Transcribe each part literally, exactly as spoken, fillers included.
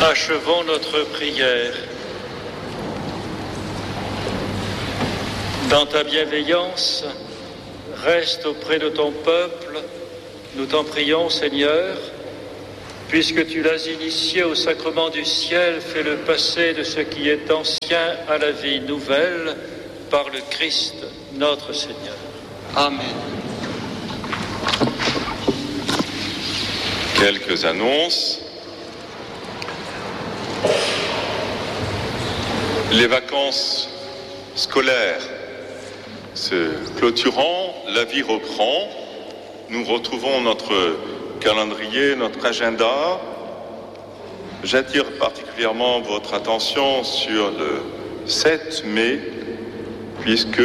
Achevons notre prière. Dans ta bienveillance, reste auprès de ton peuple, nous t'en prions, Seigneur, puisque tu l'as initié au sacrement du ciel, fais-le passer de ce qui est ancien à la vie nouvelle, par le Christ notre Seigneur. Amen. Quelques annonces. Les vacances scolaires se clôturant, la vie reprend. Nous retrouvons notre calendrier, notre agenda. J'attire particulièrement votre attention sur le sept mai, puisque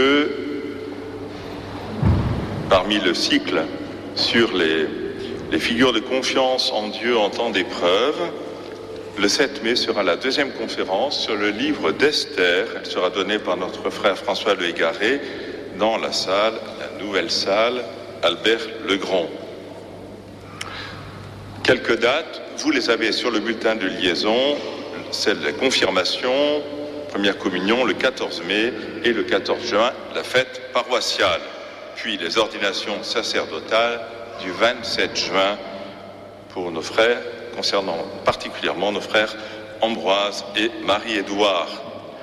parmi le cycle sur les, les figures de confiance en Dieu en temps d'épreuve, le sept mai sera la deuxième conférence sur le livre d'Esther. Elle sera donnée par notre frère François Le Égaré dans la salle, la nouvelle salle Albert Legrand. Quelques dates, vous les avez sur le bulletin de liaison, celle de la confirmation, première communion le quatorze mai et le quatorze juin, la fête paroissiale. Puis les ordinations sacerdotales du vingt-sept juin pour nos frères, concernant particulièrement nos frères Ambroise et Marie-Édouard.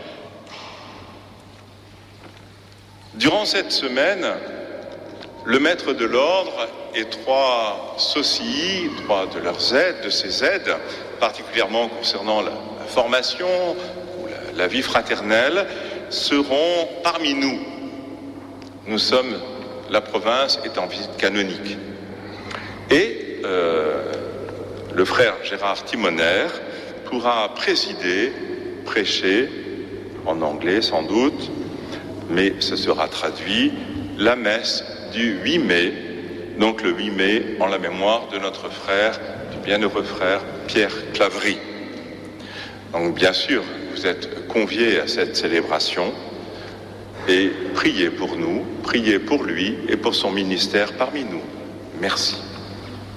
Durant cette semaine, le maître de l'ordre et trois socii, trois de leurs aides, de ses aides, particulièrement concernant la, la formation ou la, la vie fraternelle, seront parmi nous. Nous sommes, la province est en visite canonique. Et euh, le frère Gérard Timoner pourra présider, prêcher, en anglais sans doute, mais ce sera traduit, la messe du huit mai, donc le huit mai, en la mémoire de notre frère, du bienheureux frère Pierre Claverie. Donc bien sûr, vous êtes conviés à cette célébration et priez pour nous, priez pour lui et pour son ministère parmi nous. Merci.